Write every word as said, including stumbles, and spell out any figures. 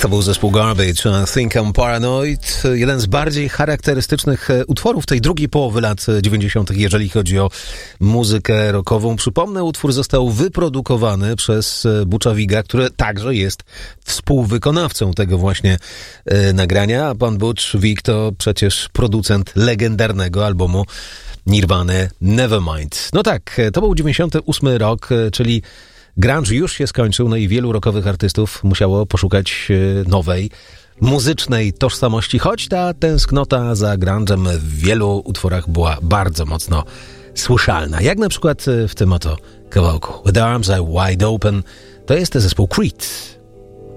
To był zespół Garbage, Think I'm Paranoid. Jeden z bardziej charakterystycznych utworów tej drugiej połowy lat dziewięćdziesiątych, jeżeli chodzi o muzykę rockową. Przypomnę, utwór został wyprodukowany przez Butcha Viga, który także jest współwykonawcą tego właśnie e, nagrania. A pan Butch Vig to przecież producent legendarnego albumu Nirvany Nevermind. No tak, to był dziewięćdziesiąty ósmy rok, czyli grunge już się skończył, no i wielu rockowych artystów musiało poszukać nowej, muzycznej tożsamości, choć ta tęsknota za grunge'em w wielu utworach była bardzo mocno słyszalna. Jak na przykład w tym oto kawałku. With the Arms Are Wide Open to jest zespół Creed.